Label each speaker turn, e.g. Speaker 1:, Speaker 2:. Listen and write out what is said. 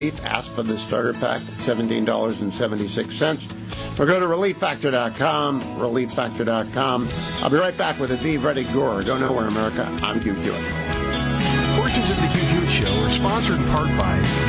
Speaker 1: Ask for the starter pack, $17.76. Or go to ReliefFactor.com, ReliefFactor.com. I'll be right back with Aviv Reddy Gore. Go nowhere, America. I'm Hugh Hewitt.
Speaker 2: Portions of the Hugh Hewitt Show are sponsored in part by